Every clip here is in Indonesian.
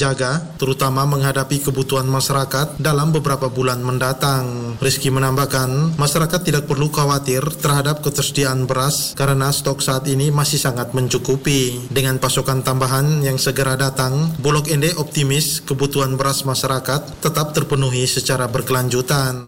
jaga, terutama menghadapi kebutuhan masyarakat dalam beberapa bulan mendatang. Rizky menambahkan, masyarakat tidak perlu khawatir terhadap ketersediaan beras karena stok saat ini masih sangat mencukupi. Dengan pasokan tambahan yang segera datang, Bulog ND optimis kebutuhan beras masyarakat tetap terpenuhi secara berkelanjutan.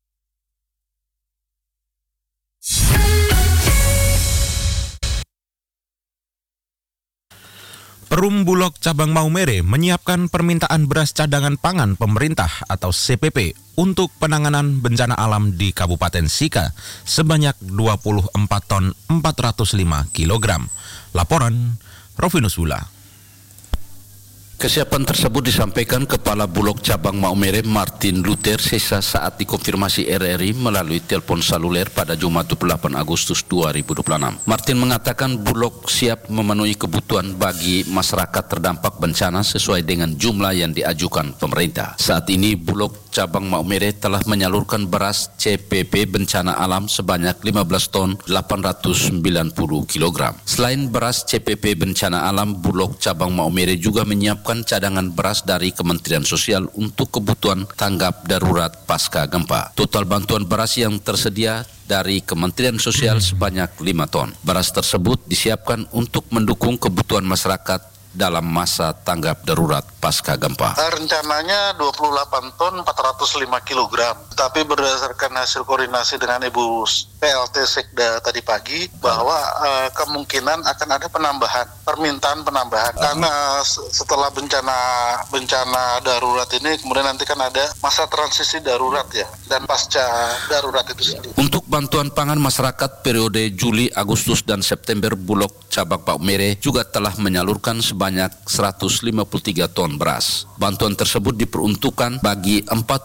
Perum Bulog Cabang Maumere menyiapkan permintaan beras cadangan pangan pemerintah atau CPP untuk penanganan bencana alam di Kabupaten Sika sebanyak 24 ton 405 kg. Laporan Rovinus Wula. Kesiapan tersebut disampaikan Kepala Bulog Cabang Maumere Martin Luther Sesa saat dikonfirmasi RRI melalui telepon seluler pada Jumat 28 Agustus 2026. Martin mengatakan Bulog siap memenuhi kebutuhan bagi masyarakat terdampak bencana sesuai dengan jumlah yang diajukan pemerintah. Saat ini Bulog Cabang Maumere telah menyalurkan beras CPP bencana alam sebanyak 15 ton 890 kg. Selain beras CPP bencana alam, Bulog Cabang Maumere juga menyiapkan cadangan beras dari Kementerian Sosial untuk kebutuhan tanggap darurat pasca gempa. Total bantuan beras yang tersedia dari Kementerian Sosial sebanyak 5 ton. Beras tersebut disiapkan untuk mendukung kebutuhan masyarakat dalam masa tanggap darurat pasca gempa. Rencananya 28 ton 405 kg. Tapi berdasarkan hasil koordinasi dengan Ibu PLT Sekda tadi pagi bahwa kemungkinan akan ada permintaan penambahan. Karena setelah bencana darurat ini kemudian nanti kan ada masa transisi darurat ya dan pasca darurat itu sendiri. Untuk bantuan pangan masyarakat periode Juli, Agustus dan September, Bulog Cabang Maumere juga telah menyalurkan sebanyak 153 ton beras. Bantuan tersebut diperuntukkan bagi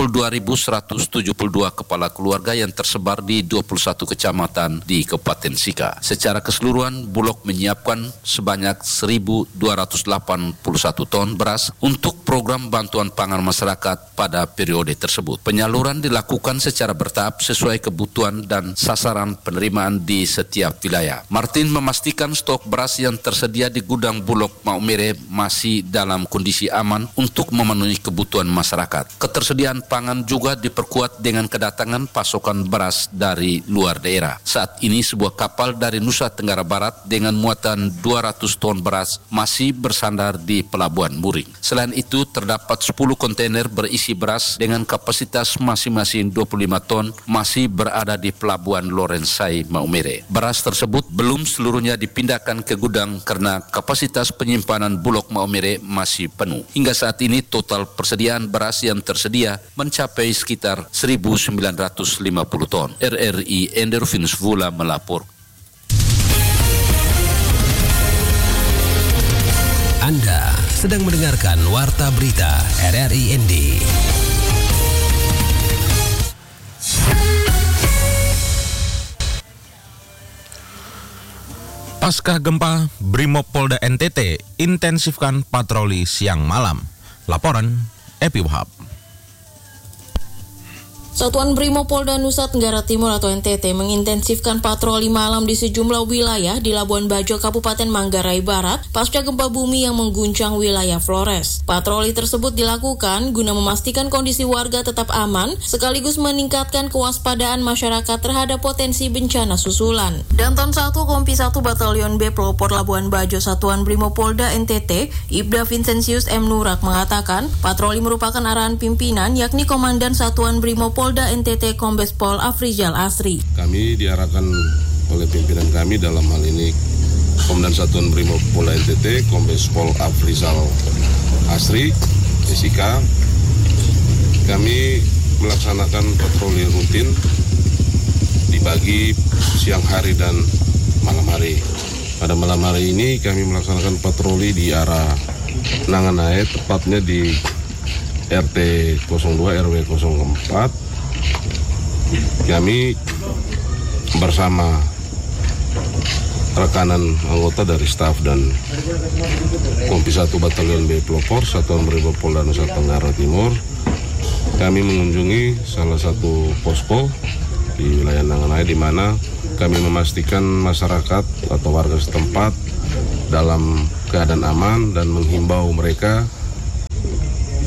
42.172 kepala keluarga yang tersebar di 21 kecamatan di Kabupaten Sika. Secara keseluruhan, Bulog menyiapkan sebanyak 1.281 ton beras untuk program bantuan pangan masyarakat pada periode tersebut. Penyaluran dilakukan secara bertahap sesuai kebutuhan dan sasaran penerimaan di setiap wilayah. Martin memastikan stok beras yang tersedia di gudang Bulog Maumere masih dalam kondisi aman untuk memenuhi kebutuhan masyarakat. Ketersediaan pangan juga diperkuat dengan kedatangan pasokan beras dari luar daerah. Saat ini sebuah kapal dari Nusa Tenggara Barat dengan muatan 200 ton beras masih bersandar di Pelabuhan Muring. Selain itu, terdapat 10 kontainer berisi beras dengan kapasitas masing-masing 25 ton masih berada di Pelabuhan Lorensai Maumere. Beras tersebut belum seluruhnya dipindahkan ke gudang karena kapasitas penyimpanan Bulog Maumere masih penuh. Hingga saat ini total persediaan beras yang tersedia mencapai sekitar 1.950 ton. RRI Endervinus Vula melapor. Anda sedang mendengarkan Warta Berita RRI ND. Pasca gempa, Brimopolda NTT intensifkan patroli siang malam. Laporan Epi Wahab. Satuan Brimopolda Nusa Tenggara Timur atau NTT mengintensifkan patroli malam di sejumlah wilayah di Labuan Bajo, Kabupaten Manggarai Barat, pasca gempa bumi yang mengguncang wilayah Flores. Patroli tersebut dilakukan guna memastikan kondisi warga tetap aman, sekaligus meningkatkan kewaspadaan masyarakat terhadap potensi bencana susulan. Danton 1 Kompi 1 Batalion B Pelopor Labuan Bajo Satuan Brimopolda NTT, Ibda Vincentius M. Nurak mengatakan, patroli merupakan arahan pimpinan yakni Komandan Satuan Brimopolda NTT Kombes Pol Afrizal Asri. Kami diarahkan oleh pimpinan kami dalam hal ini Komandan Satuan Brimopolda NTT Kombes Pol Afrizal Asri, SIK. Kami melaksanakan patroli rutin dibagi siang hari dan malam hari. Pada malam hari ini kami melaksanakan patroli di arah Nanganai, tepatnya di RT 02 RW 04. Kami bersama rekanan anggota dari staf dan Kompi 1 Batalion B Pelopor Satuan Brimopolda Nusa Tenggara Timur, kami mengunjungi salah satu posko di wilayah Nanganai di mana kami memastikan masyarakat atau warga setempat dalam keadaan aman dan menghimbau mereka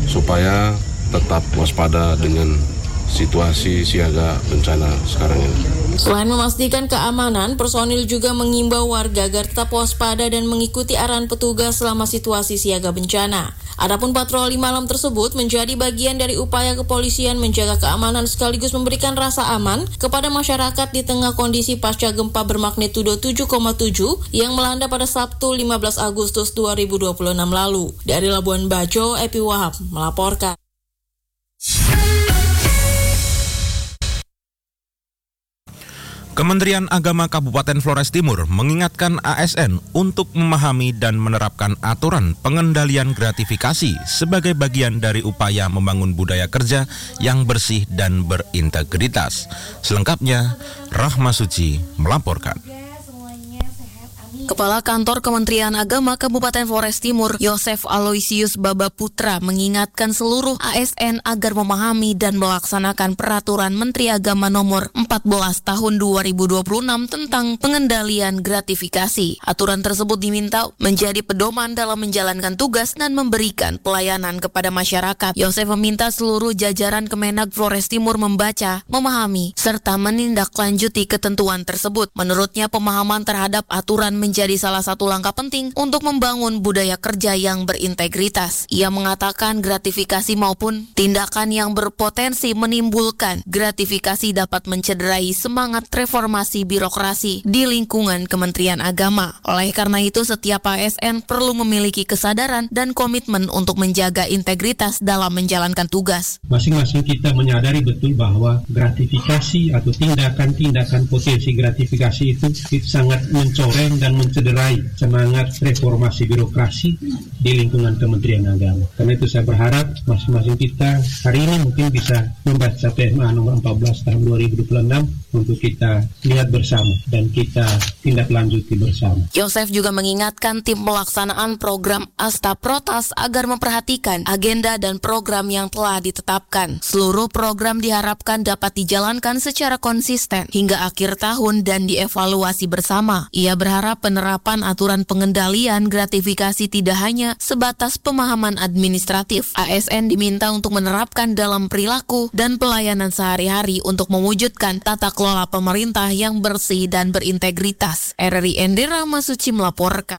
supaya tetap waspada dengan situasi siaga bencana sekarang ini. Selain memastikan keamanan, personil juga mengimbau warga agar tetap waspada dan mengikuti arahan petugas selama situasi siaga bencana. Adapun patroli malam tersebut menjadi bagian dari upaya kepolisian menjaga keamanan sekaligus memberikan rasa aman kepada masyarakat di tengah kondisi pasca gempa bermagnitudo 7,7 yang melanda pada Sabtu 15 Agustus 2026 lalu. Dari Labuan Bajo, Epi Wahab melaporkan. Kementerian Agama Kabupaten Flores Timur mengingatkan ASN untuk memahami dan menerapkan aturan pengendalian gratifikasi sebagai bagian dari upaya membangun budaya kerja yang bersih dan berintegritas. Selengkapnya, Rahma Suci melaporkan. Kepala Kantor Kementerian Agama Kabupaten Flores Timur, Yosef Aloysius Babaputra, mengingatkan seluruh ASN agar memahami dan melaksanakan Peraturan Menteri Agama Nomor 14 Tahun 2026 tentang pengendalian gratifikasi. Aturan tersebut diminta menjadi pedoman dalam menjalankan tugas dan memberikan pelayanan kepada masyarakat. Yosef meminta seluruh jajaran Kemenag Flores Timur membaca, memahami, serta menindaklanjuti ketentuan tersebut. Menurutnya, pemahaman terhadap aturan menjadi salah satu langkah penting untuk membangun budaya kerja yang berintegritas. Ia mengatakan gratifikasi maupun tindakan yang berpotensi menimbulkan gratifikasi dapat mencederai semangat reformasi birokrasi di lingkungan Kementerian Agama. Oleh karena itu, setiap ASN perlu memiliki kesadaran dan komitmen untuk menjaga integritas dalam menjalankan tugas. Masing-masing kita menyadari betul bahwa gratifikasi atau tindakan-tindakan potensi gratifikasi itu sangat mencoreng dan mencederai semangat reformasi birokrasi di lingkungan Kementerian Agama. Karena itu saya berharap masing-masing kita hari ini mungkin bisa membaca PMA nomor 14 tahun 2026 untuk kita lihat bersama dan kita tindak lanjuti bersama. Yosef juga mengingatkan tim pelaksanaan program Asta Protas agar memperhatikan agenda dan program yang telah ditetapkan. Seluruh program diharapkan dapat dijalankan secara konsisten hingga akhir tahun dan dievaluasi bersama. Ia berharap penerapan aturan pengendalian gratifikasi tidak hanya sebatas pemahaman administratif. ASN diminta untuk menerapkan dalam perilaku dan pelayanan sehari-hari untuk mewujudkan tata kelola pemerintah yang bersih dan berintegritas. RRI Endira Masuci melaporkan.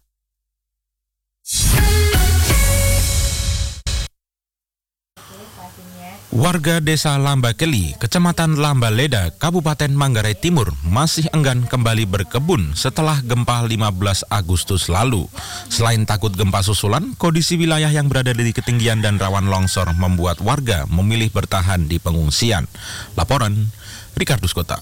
Warga Desa Lambakeli, Kecamatan Lambaleda, Kabupaten Manggarai Timur masih enggan kembali berkebun setelah gempa 15 Agustus lalu. Selain takut gempa susulan, kondisi wilayah yang berada di ketinggian dan rawan longsor membuat warga memilih bertahan di pengungsian. Laporan Rikardus Kota.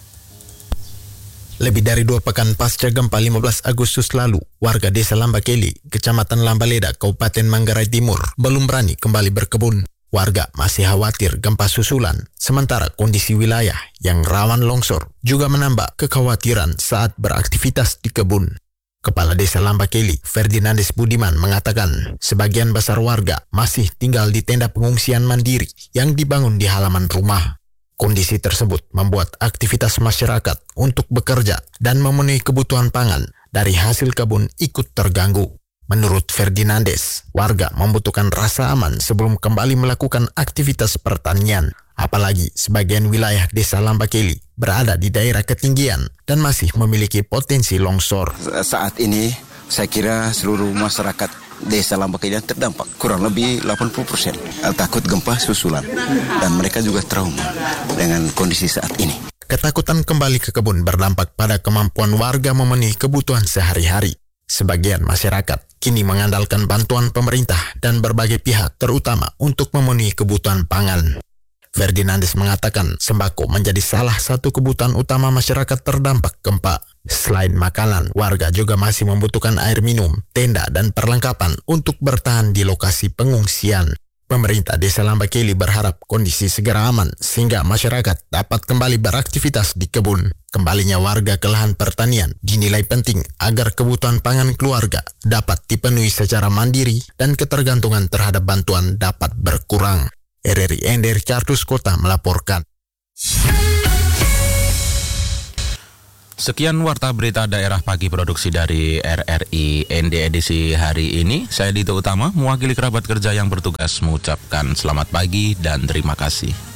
Lebih dari 2 pekan pasca gempa 15 Agustus lalu, warga Desa Lambakeli, Kecamatan Lambaleda, Kabupaten Manggarai Timur belum berani kembali berkebun. Warga masih khawatir gempa susulan, sementara kondisi wilayah yang rawan longsor juga menambah kekhawatiran saat beraktivitas di kebun. Kepala Desa Lambakeli, Ferdinandes Budiman, mengatakan sebagian besar warga masih tinggal di tenda pengungsian mandiri yang dibangun di halaman rumah. Kondisi tersebut membuat aktivitas masyarakat untuk bekerja dan memenuhi kebutuhan pangan dari hasil kebun ikut terganggu. Menurut Ferdinandes, warga membutuhkan rasa aman sebelum kembali melakukan aktivitas pertanian. Apalagi sebagian wilayah Desa Lambakeli berada di daerah ketinggian dan masih memiliki potensi longsor. Saat ini saya kira seluruh masyarakat Desa Lambakeli terdampak kurang lebih 80% takut gempa susulan dan mereka juga trauma dengan kondisi saat ini. Ketakutan kembali ke kebun berdampak pada kemampuan warga memenuhi kebutuhan sehari-hari. Sebagian masyarakat kini mengandalkan bantuan pemerintah dan berbagai pihak terutama untuk memenuhi kebutuhan pangan. Ferdinandes mengatakan sembako menjadi salah satu kebutuhan utama masyarakat terdampak gempa. Selain makanan, warga juga masih membutuhkan air minum, tenda dan perlengkapan untuk bertahan di lokasi pengungsian. Pemerintah Desa Lambakeli berharap kondisi segera aman sehingga masyarakat dapat kembali beraktivitas di kebun. Kembalinya warga ke lahan pertanian dinilai penting agar kebutuhan pangan keluarga dapat dipenuhi secara mandiri dan ketergantungan terhadap bantuan dapat berkurang. RRI Ender Cartus Kota melaporkan. Sekian Warta Berita Daerah Pagi produksi dari RRI ND edisi hari ini. Saya Dito Utama, mewakili kerabat kerja yang bertugas mengucapkan selamat pagi dan terima kasih.